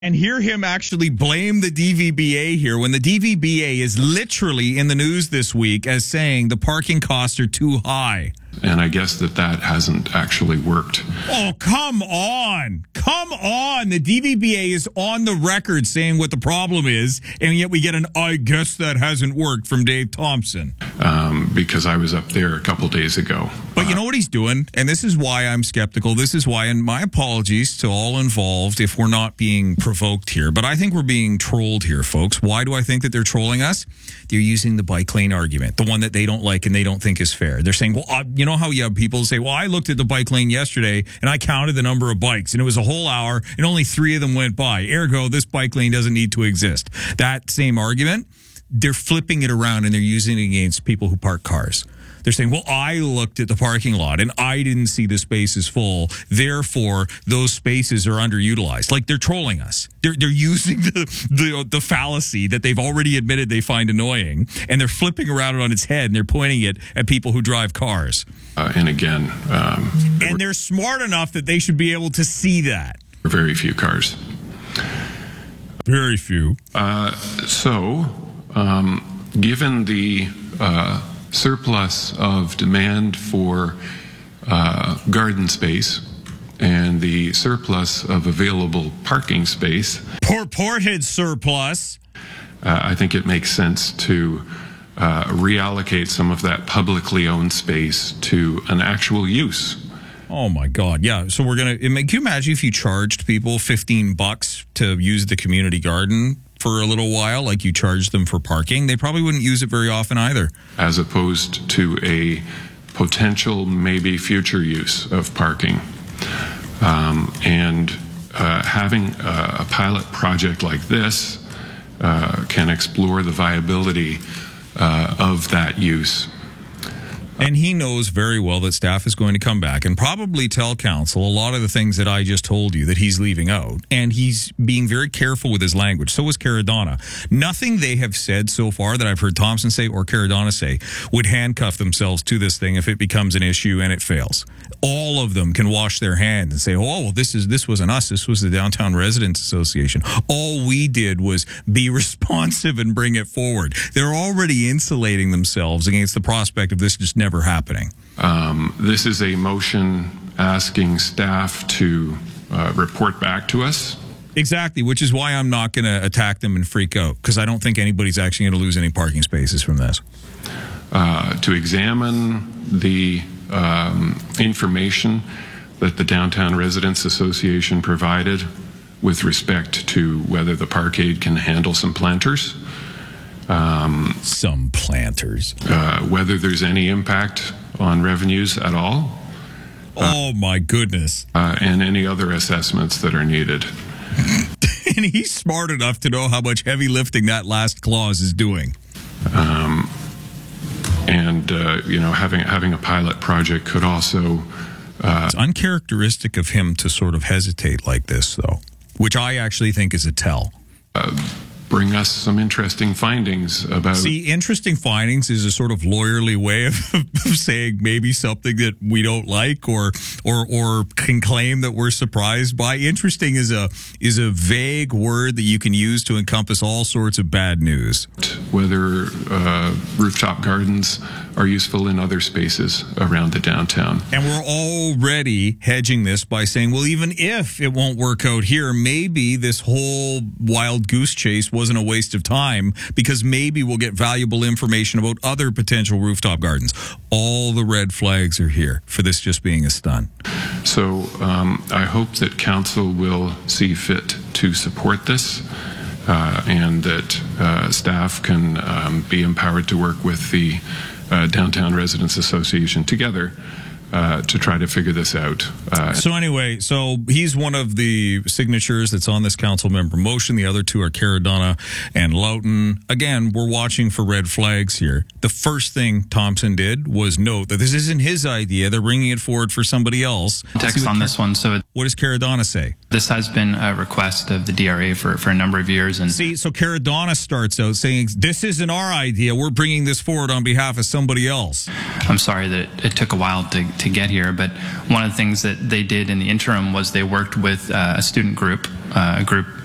And hear him actually blame the DVBA here when the DVBA is literally in the news this week as saying the parking costs are too high. And I guess that hasn't actually worked. Oh, come on. Come on. The DVBA is on the record saying what the problem is, and yet we get an I guess that hasn't worked from Dave Thompson. Because I was up there a couple days ago. But you know what he's doing? And this is why I'm skeptical. This is why, and my apologies to all involved if we're not being provoked here, but I think we're being trolled here, folks. Why do I think that they're trolling us? They're using the bike lane argument, the one that they don't like and they don't think is fair. They're saying, well, you know how you have people say, well, I looked at the bike lane yesterday and I counted the number of bikes and it was a whole hour and only 3 of them went by. Ergo, this bike lane doesn't need to exist. That same argument, they're flipping it around and they're using it against people who park cars. They're saying, well, I looked at the parking lot and I didn't see the spaces full. Therefore, those spaces are underutilized. Like, they're trolling us. They're using the fallacy that they've already admitted they find annoying, and they're flipping around it on its head and they're pointing it at people who drive cars. And again, and they're smart enough that they should be able to see that. Very few cars. Very few. Given the surplus of demand for garden space and the surplus of available parking space, purported surplus, I think it makes sense to reallocate some of that publicly owned space to an actual use. Oh my God. Yeah. So we're going to, can you imagine if you charged people $15 to use the community garden for a little while, like you charged them for parking? They probably wouldn't use it very often either. As opposed to a potential, maybe future use of parking. Having a pilot project like this can explore the viability of that use. And he knows very well that staff is going to come back and probably tell council a lot of the things that I just told you that he's leaving out. And he's being very careful with his language. So is Caradonna. Nothing they have said so far that I've heard Thompson say or Caradonna say would handcuff themselves to this thing if it becomes an issue and it fails. All of them can wash their hands and say, oh, well, this wasn't us. This was the Downtown Residents Association. All we did was be responsive and bring it forward. They're already insulating themselves against the prospect of this just never happening. This is a motion asking staff to report back to us. Exactly, which is why I'm not going to attack them and freak out, because I don't think anybody's actually going to lose any parking spaces from this. To examine the information that the Downtown Residents Association provided with respect to whether the parkade can handle some planters. Some planters. Whether there's any impact on revenues at all. Oh, my goodness. And any other assessments that are needed. And he's smart enough to know how much heavy lifting that last clause is doing. Having a pilot project could also... It's uncharacteristic of him to sort of hesitate like this, though, which I actually think is a tell. Bring us some interesting findings about... See, interesting findings is a sort of lawyerly way of saying maybe something that we don't like or can claim that we're surprised by. Interesting is a vague word that you can use to encompass all sorts of bad news. Whether rooftop gardens are useful in other spaces around the downtown. And we're already hedging this by saying, well, even if it won't work out here, maybe this whole wild goose chase wasn't a waste of time, because maybe we'll get valuable information about other potential rooftop gardens. All the red flags are here for this just being a stunt. So I hope that council will see fit to support this and that staff can be empowered to work with the Downtown Residents Association together to try to figure this out. So anyway, he's one of the signatures that's on this council member motion. The other two are Caradonna and Loughton. Again, we're watching for red flags here. The first thing Thompson did was note that this isn't his idea. They're bringing it forward for somebody else. Text on this one. So what does Caradonna say? This has been a request of the DRA for a number of years. And see, so Caradonna starts out saying, this isn't our idea. We're bringing this forward on behalf of somebody else. I'm sorry that it took a while to get here, but one of the things that they did in the interim was they worked with a student group, a group